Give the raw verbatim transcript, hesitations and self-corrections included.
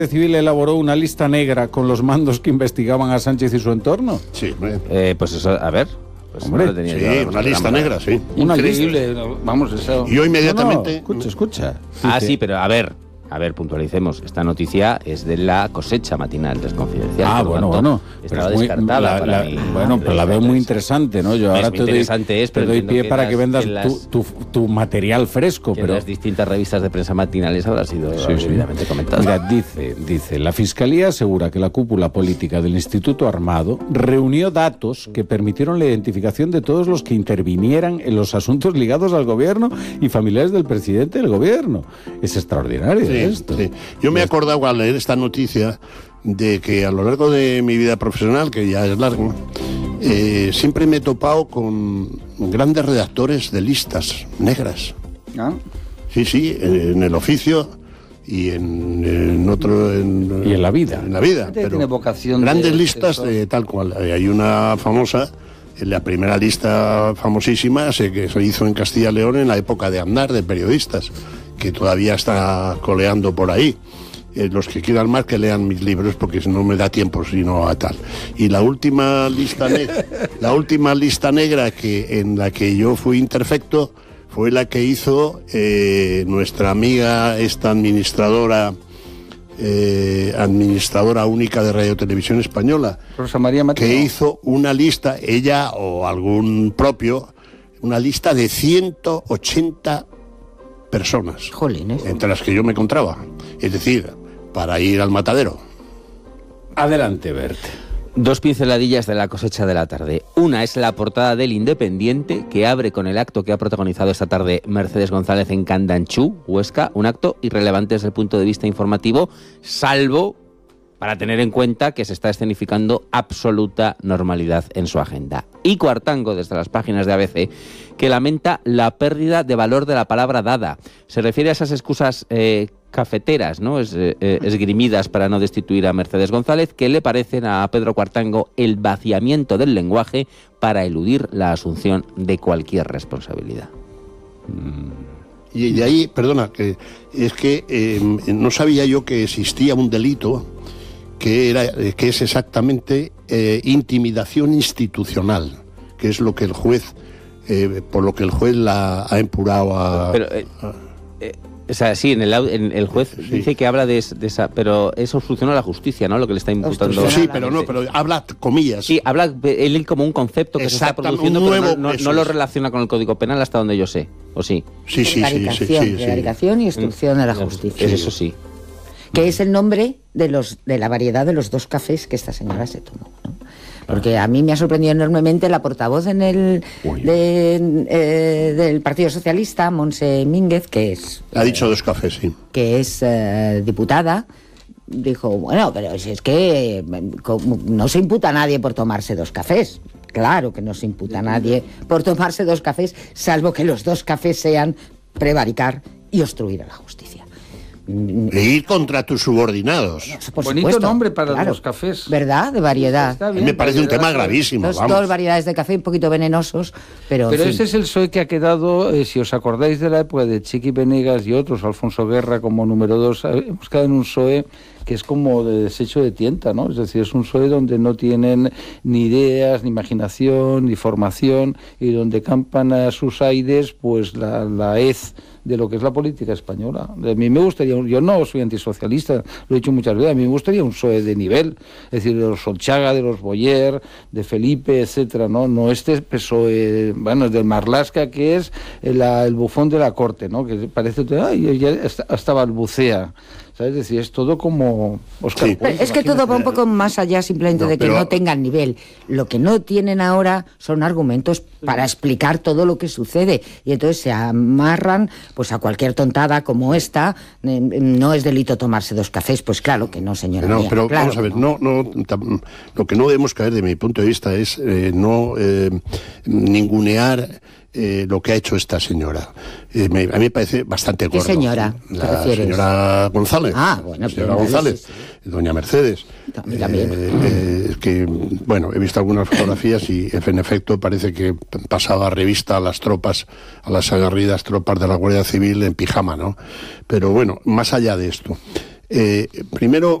Civil elaboró una lista negra con los mandos que investigaban a Sánchez y su entorno. Sí, eh, pues eso, a ver. Pues hombre, no tenía sí, yo, una lista negra, sí. Una Increíble, lista. Vamos, eso. Y yo inmediatamente... No, no, escucha, escucha. Ah, sí, pero a ver, a ver, puntualicemos. Esta noticia es de la cosecha matinal, es confidencial. Ah, bueno, bueno. Estaba pero es muy, descartada la, para la, mí. Bueno, pero la veo muy interesante, ¿no? Yo No, ahora es te doy, interesante es, te pero doy entiendo pie que para las- que vendas que las- tu, tu, tu material fresco, Que pero... en las distintas revistas de prensa matinales habrá sido Sí, sí. debidamente comentado. Mira, dice, dice, la Fiscalía asegura que la cúpula política del Instituto Armado reunió datos que permitieron la identificación de todos los que intervinieran en los asuntos ligados al gobierno y familiares del presidente del gobierno. Es extraordinario Sí, esto. sí. Yo me he acordado al leer esta noticia de que a lo largo de mi vida profesional, que ya es largo, eh, siempre me he topado con grandes redactores de listas negras. ¿Ah? Sí, sí, en, en el oficio y en, en otro... En, Y en la vida. En la vida. Gente que pero tiene vocación grandes de- listas eso. de tal cual. Eh, Hay una famosa, la primera lista famosísima se, que se hizo en Castilla y León en la época de Aznar, de periodistas, que todavía está coleando por ahí. Eh, los que quieran más que lean mis libros, porque no me da tiempo sino a tal. Y la última lista negra, la última lista negra que en la que yo fui interfecto fue la que hizo eh, nuestra amiga, esta administradora eh, administradora única de Radio Televisión Española, Rosa María Mateo. que hizo una lista, ella o algún propio, una lista de ciento ochenta personas, Jolines. entre las que yo me encontraba. Es decir, para ir al matadero. Adelante, Bert. Dos pinceladillas de la cosecha de la tarde. Una es la portada del Independiente, que abre con el acto que ha protagonizado esta tarde Mercedes González en Candanchú, Huesca. Un acto irrelevante desde el punto de vista informativo, salvo para tener en cuenta que se está escenificando absoluta normalidad en su agenda. Y Cuartango, desde las páginas de A B C, que lamenta la pérdida de valor de la palabra dada. Se refiere a esas excusas eh, cafeteras, ¿no? Es, eh, esgrimidas para no destituir a Mercedes González, que le parecen a Pedro Cuartango el vaciamiento del lenguaje para eludir la asunción de cualquier responsabilidad. Y de ahí, perdona, que es que eh, no sabía yo que existía un delito que era que es exactamente eh, intimidación institucional, que es lo que el juez eh, por lo que el juez la ha empurado a... Pero, eh, eh, o sea, sí, en el, au- en el juez Sí. dice que habla de, es- de esa... Pero es obstrucción a la justicia, ¿no? Lo que le está imputando. sí, pero no, pero habla comillas. Sí, habla él como un concepto que se está Exactamente, produciendo, un pero nuevo- no, no- eso no lo es. relaciona con el Código Penal hasta donde yo sé, ¿o sí? Sí, sí, sí, sí, Prevaricación, sí, sí. prevaricación y obstrucción a la justicia. Es eso sí. Que es el nombre de los de la variedad de los dos cafés que esta señora se tomó, ¿no? Porque a mí me ha sorprendido enormemente la portavoz en el de, eh, del Partido Socialista, Montse Mínguez, que es Ha dicho dos cafés, sí. que es eh, diputada. Dijo, bueno, pero si es que eh, como no se imputa a nadie por tomarse dos cafés. Claro que no se imputa a nadie por tomarse dos cafés, salvo que los dos cafés sean prevaricar y obstruir a la justicia. E ir contra tus subordinados. Por Bonito supuesto, nombre para claro. los cafés. ¿Verdad? De variedad. Está A mí bien, me parece un variedad. tema gravísimo, Dos, vamos. dos variedades de café un poquito venenosos, pero, en Pero fin. ese es el P S O E que ha quedado, eh, si os acordáis de la época de Chiqui Venegas y otros, Alfonso Guerra como número dos, eh, hemos quedado en un P S O E que es como de desecho de tienta, ¿no? Es decir, es un P S O E donde no tienen ni ideas, ni imaginación, ni formación, y donde campan a sus aires pues la, la hez de lo que es la política española. A mí me gustaría, yo no soy antisocialista, lo he dicho muchas veces, a mí me gustaría un P S O E de nivel, es decir, de los Solchaga, de los Boyer, de Felipe, etcétera, ¿no? No este P S O E, bueno, del Marlaska, que es el, el bufón de la corte, ¿no? Que parece, ay, ya hasta, hasta balbucea. ¿Sabes? Es decir, es todo como Oscar Sí. Ponce, Pero es que todo va un poco más allá simplemente No, de que pero- no tengan nivel. Lo que no tienen ahora son argumentos para explicar todo lo que sucede. Y entonces se amarran pues a cualquier tontada como esta. Eh, No es delito tomarse dos cafés. Pues claro que no, señora No, mía, pero claro vamos a ver, que no, no, tam- lo que no debemos caer, de mi punto de vista, es eh, no eh, ningunear eh, lo que ha hecho esta señora. Eh, me- a mí me parece bastante ¿Qué gordo. señora te La refieres? señora González. Ah, bueno, señora pero- González, sí, doña Mercedes. También, también. Eh, eh, es que, bueno, he visto algunas fotografías y en efecto parece que pasaba revista a las tropas, a las aguerridas tropas de la Guardia Civil en pijama, ¿no? Pero bueno, más allá de esto. Eh, primero,